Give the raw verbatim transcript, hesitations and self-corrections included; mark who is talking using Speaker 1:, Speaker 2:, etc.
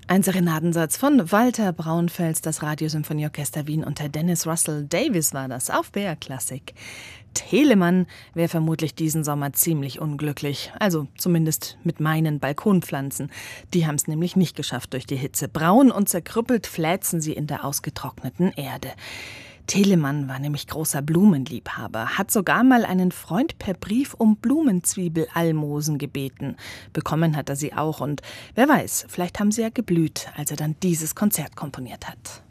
Speaker 1: Ein Serenadensatz von Walter Braunfels, das Radiosymphonieorchester Wien unter Dennis Russell Davies war das auf B R Klassik. Telemann wäre vermutlich diesen Sommer ziemlich unglücklich, also zumindest mit meinen Balkonpflanzen. Die haben es nämlich nicht geschafft durch die Hitze. Braun und zerkrüppelt fläzen sie in der ausgetrockneten Erde. Telemann war nämlich großer Blumenliebhaber, hat sogar mal einen Freund per Brief um Blumenzwiebelalmosen gebeten. Bekommen hat er sie auch und wer weiß, vielleicht haben sie ja geblüht, als er dann dieses Konzert komponiert hat.